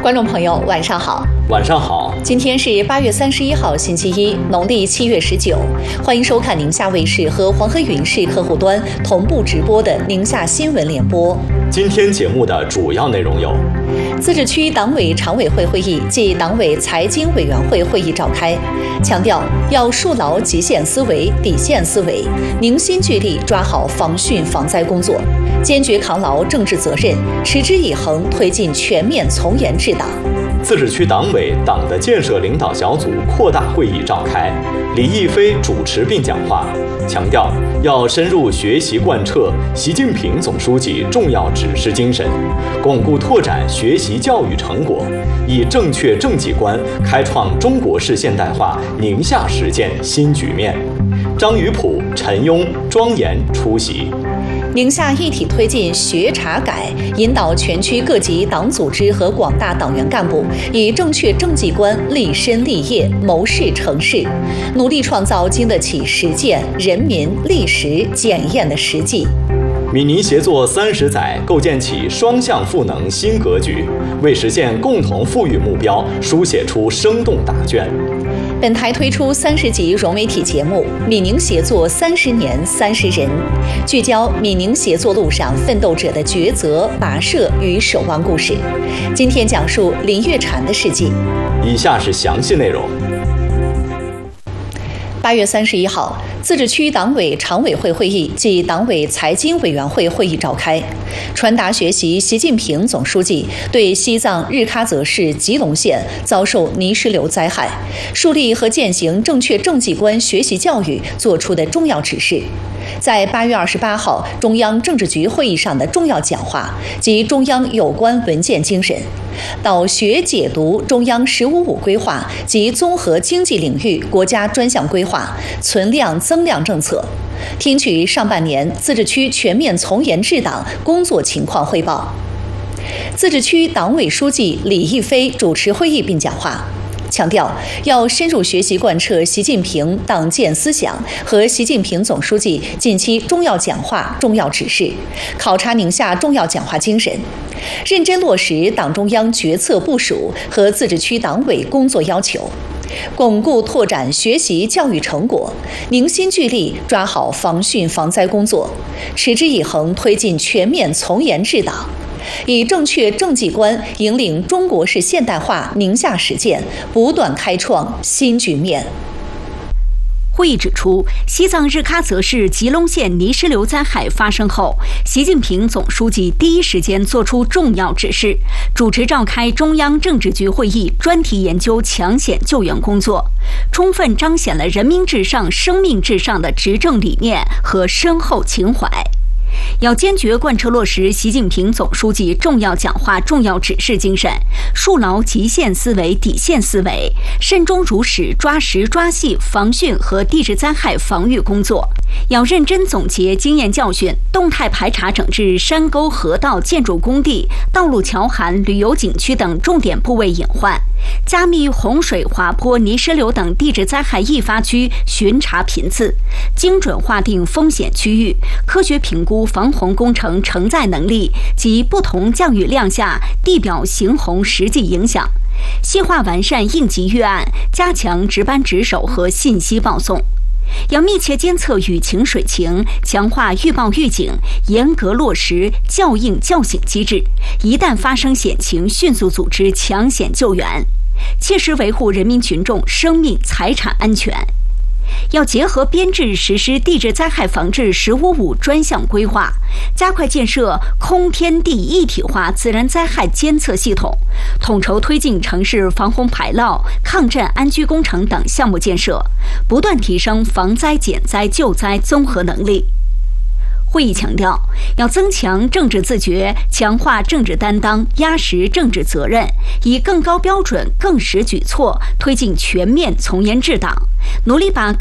观众朋友，晚上好。 晚上好。 今天是8月31号，星期一，农历7月19。欢迎收看宁夏卫视和黄河云视客户端同步直播的宁夏新闻联播。 今天节目的主要内容有： 自治区党委常委会会议暨党委财经委员会会议召开，强调要树牢极限思维、底线思维，凝心聚力抓好防汛防灾工作，坚决扛牢政治责任，持之以恒推进全面从严治党。 自治区党委党的建设领导小组扩大会议召开，李毅飞主持并讲话，强调要深入学习贯彻习近平总书记重要指示精神，巩固拓展学习教育成果，以正确政绩观开创中国式现代化宁夏实践新局面。张宇普、陈庸庄严出席。 宁夏一体推进学察改，引导全区各级党组织和广大党员干部以正确政绩观立身立业、谋事成事，努力创造经得起实践、人民、历史检验的实际。 闽宁协作30载，构建起双向赋能新格局，为实现共同富裕目标书写出生动答卷。 本台推出30集融媒体节目《闽宁协作30年30人》，聚焦闽宁协作路上奋斗者的抉择、跋涉与守望故事。今天讲述林月婵的事迹。 以下是详细内容。 8月31号，自治区党委常委会会议暨党委财经委员会会议召开，传达学习习近平总书记对西藏日喀则市吉隆县遭受泥石流灾害，树立和践行正确政绩观学习教育作出的重要指示。在8月28号中央政治局会议上的重要讲话及中央有关文件精神，导学解读中央“15+5”规划及综合经济领域国家专项规划存量增量政策，听取上半年自治区全面从严治党工作情况汇报。自治区党委书记李毅飞主持会议并讲话，强调要深入学习贯彻习近平党建思想和习近平总书记近期重要讲话重要指示，考察宁夏重要讲话精神，认真落实党中央决策部署和自治区党委工作要求，巩固拓展学习教育成果，凝心聚力抓好防汛防灾工作，持之以恒推进全面从严治党，以正确政绩观引领中国式现代化宁夏实践不断开创新局面。 会议指出，西藏日喀则市吉隆县泥石流灾害发生后，习近平总书记第一时间作出重要指示，主持召开中央政治局会议，专题研究抢险救援工作，充分彰显了人民至上、生命至上的执政理念和深厚情怀。要坚决贯彻落实习近平总书记重要讲话重要指示精神，树牢极限思维、底线思维，慎终如始抓实抓细防汛和地质灾害防御工作。要认真总结经验教训，动态排查整治山沟、河道、建筑工地、道路桥涵、旅游景区等重点部位隐患，加密洪水、滑坡、泥石流等地质灾害易发区巡查频次，精准划定风险区域，科学评估防洪工程承载能力及不同降雨量下地表行洪实际影响，细化完善应急预案，加强值班值守和信息报送。要密切监测雨情水情，强化预报预警，严格落实校应校醒机制，一旦发生险情，迅速组织抢险救援，切实维护人民群众生命财产安全。要结合编制实施地质灾害防治“15+5”专项规划，加快建设空天地一体化自然灾害监测系统，统筹推进城市防洪排涝、抗震安居工程等项目建设，不断提升防灾减灾救灾综合能力。会议强调，要增强政治自觉，强化政治担当，压实政治责任，以更高标准、更实举措推进全面从严治党，努力把